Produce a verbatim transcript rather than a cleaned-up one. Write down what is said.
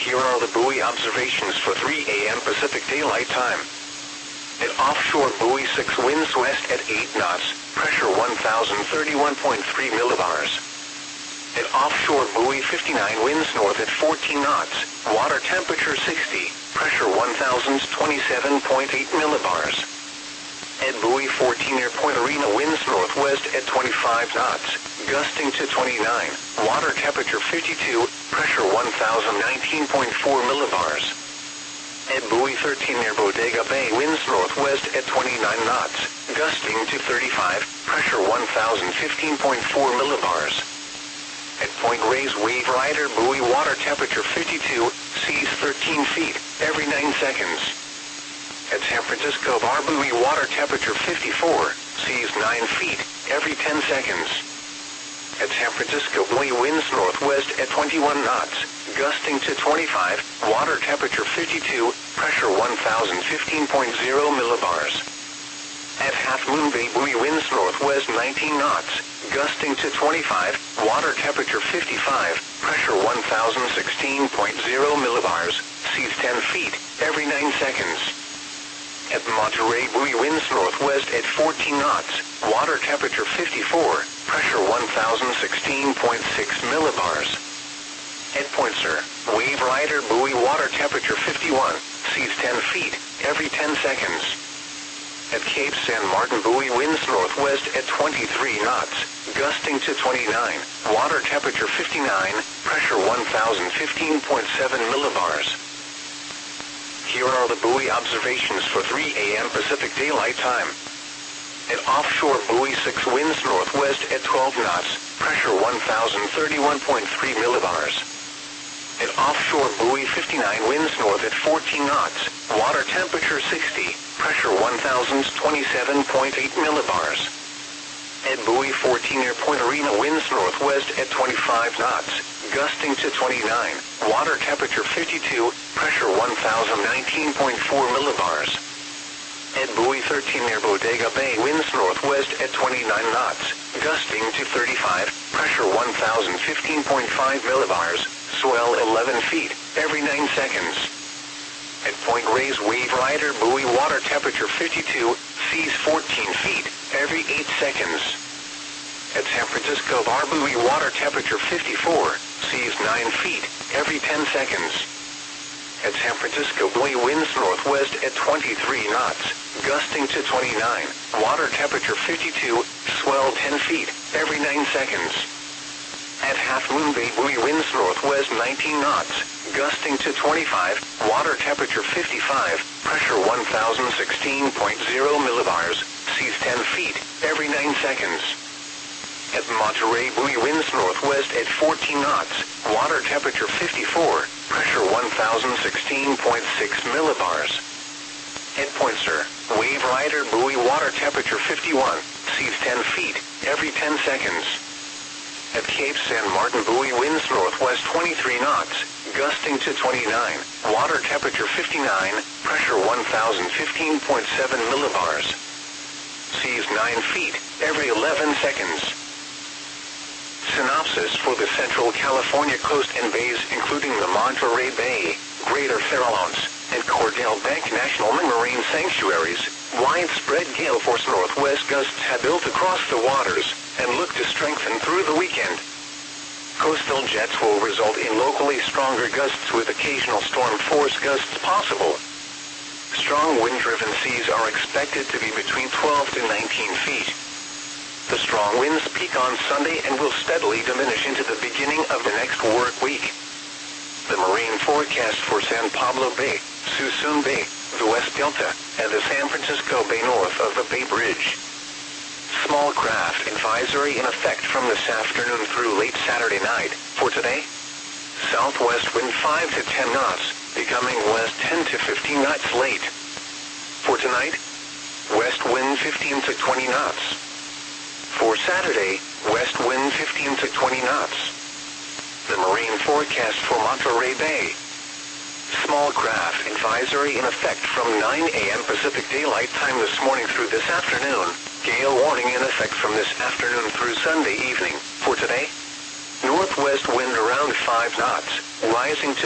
Here are the buoy observations for three A M Pacific Daylight Time. At offshore buoy six, winds west at eight knots, pressure one thousand thirty-one point three millibars. At offshore buoy fifty-nine, winds north at fourteen knots, water temperature sixty, pressure one thousand twenty-seven point eight millibars. At buoy fourteen, near Point Arena, winds northwest at twenty-five knots, gusting to twenty-nine, water temperature fifty-two, pressure one thousand nineteen point four millibars. At buoy thirteen, near Bodega Bay, winds northwest at twenty-nine knots, gusting to thirty-five, pressure one thousand fifteen point four millibars. At Point Reyes Wave Rider buoy, water temperature fifty-two, seas thirteen feet, every nine seconds. At San Francisco Bar buoy, water temperature fifty-four, seas nine feet, every ten seconds. At San Francisco buoy, winds northwest at twenty-one knots, gusting to twenty-five, water temperature fifty-two, pressure one thousand fifteen point zero millibars. At Half Moon Bay buoy, winds northwest nineteen knots, gusting to twenty-five, water temperature fifty-five, pressure one thousand sixteen point zero millibars, seas ten feet, every nine seconds. At Monterey buoy, winds northwest at fourteen knots, water temperature fifty-four, pressure one thousand sixteen point six millibars. At Point Sur Wave Rider buoy, water temperature fifty-one, seas ten feet, every ten seconds. At Cape San Martin buoy, winds northwest at twenty-three knots, gusting to twenty-nine, water temperature fifty-nine, pressure one thousand fifteen point seven millibars. Here are the buoy observations for three A M Pacific Daylight Time. At offshore buoy six, winds northwest at twelve knots, pressure one thousand thirty-one point three millibars. At offshore buoy fifty-nine, winds north at fourteen knots, water temperature sixty, pressure one thousand twenty-seven point eight millibars. At buoy fourteen, near Point Arena, winds northwest at twenty-five knots, gusting to twenty-nine, water temperature fifty-two, pressure one thousand nineteen point four millibars. At buoy thirteen, near Bodega Bay, winds northwest at twenty-nine knots, gusting to thirty-five, pressure one thousand fifteen point five millibars, swell eleven feet, every nine seconds. At Point Reyes Wave Rider buoy, water temperature fifty-two, seas fourteen feet, every eight seconds. At San Francisco Bar buoy, water temperature fifty-four, seas nine feet, every ten seconds. At San Francisco buoy, winds northwest at twenty-three knots, gusting to twenty-nine, water temperature fifty-two, swell ten feet, every nine seconds. At Half Moon Bay buoy, winds northwest nineteen knots, gusting to twenty-five, water temperature fifty-five, pressure one thousand sixteen point zero millibars, seas ten feet, every nine seconds. At Monterey buoy, winds northwest at fourteen knots, water temperature fifty-four, pressure one thousand sixteen point six millibars. At Point Sur Wave Rider buoy, water temperature fifty-one, seas ten feet, every ten seconds. At Cape San Martin buoy, winds northwest twenty-three knots, gusting to twenty-nine, water temperature fifty-nine, pressure one thousand fifteen point seven millibars. Seas nine feet, every eleven seconds. Synopsis for the Central California coast and bays, including the Monterey Bay, Greater Farallones, and Cordell Bank National Marine Sanctuaries. Widespread gale force northwest gusts have built across the waters and look to strengthen through the weekend. Coastal jets will result in locally stronger gusts with occasional storm force gusts possible. Strong wind-driven seas are expected to be between twelve to nineteen feet. The strong winds peak on Sunday and will steadily diminish into the beginning of the next work week. The marine forecast for San Pablo Bay, Suisun Bay, the West Delta, and the San Francisco Bay north of the Bay Bridge. Small craft advisory in effect from this afternoon through late Saturday night. For today, southwest wind five to ten knots, becoming west ten to fifteen knots late. For tonight, west wind fifteen to twenty knots. For Saturday, west wind fifteen to twenty knots. The marine forecast for Monterey Bay. Small craft advisory in effect from nine A M Pacific Daylight Time this morning through this afternoon. Gale warning in effect from this afternoon through Sunday evening. For today, northwest wind around five knots, rising to